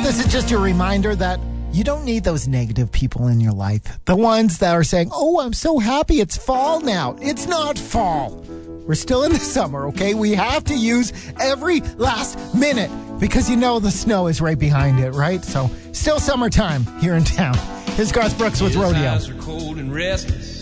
This is just a reminder that you don't need those negative people in your life. The ones that are saying, oh, I'm so happy it's fall now. It's not fall. We're still in the summer, okay? We have to use every last minute because you know the snow is right behind it, right? So still summertime here in town. Here's Garth Brooks with Rodeo. His eyes are cold and restless.